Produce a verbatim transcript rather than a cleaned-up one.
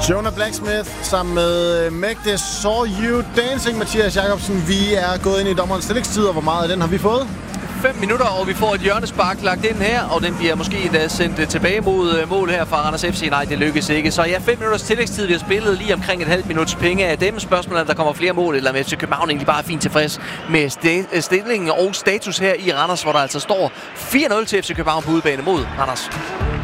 Jonah Blacksmith sammen med Magde Saw You Dancing. Mathias Jacobsen, vi er gået ind i dommerens stillingstid, og hvor meget af den har vi fået? fem minutter, og vi får et hjørnespark lagt ind her, og den bliver måske endda sendt tilbage mod mål her fra Randers F C. Nej, det lykkes ikke. Så ja, fem minutters tillægstid. Vi har spillet lige omkring et halvt minuts penge af dem. Spørgsmålet er, der kommer flere mål, eller med F C København egentlig bare fint tilfreds med st- stillingen og status her i Randers, hvor der altså står fire nul til F C København på udebane mod Randers.